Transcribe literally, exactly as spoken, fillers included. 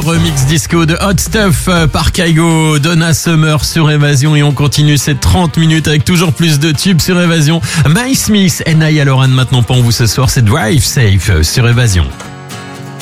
remix disco de Hot Stuff par Kygo, Donna Summer sur Évasion et on continue ces trente minutes avec toujours plus de tubes sur Évasion. My Smith et Niall Horan maintenant pour vous ce soir, c'est Drive Safe sur Évasion.